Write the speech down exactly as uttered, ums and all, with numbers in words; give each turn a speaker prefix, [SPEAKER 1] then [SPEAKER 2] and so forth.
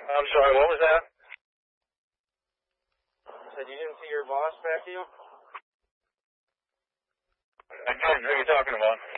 [SPEAKER 1] I'm sorry, what was that?
[SPEAKER 2] Said you didn't see your boss back to you?
[SPEAKER 1] I didn't. Who are you talking about?